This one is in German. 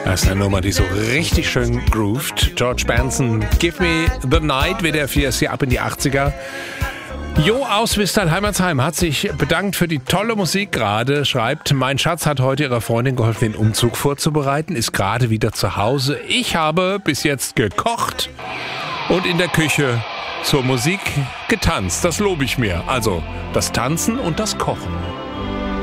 Das ist eine Nummer, die so richtig schön grooved. George Benson, Give Me the Night, WDR 4 ab in die 80er. Jo aus Wistal-Heimatsheim hat sich bedankt für die tolle Musik gerade, schreibt, mein Schatz hat heute ihrer Freundin geholfen, den Umzug vorzubereiten, ist gerade wieder zu Hause. Ich habe bis jetzt gekocht und in der Küche zur Musik getanzt. Das lobe ich mir. Also das Tanzen und das Kochen.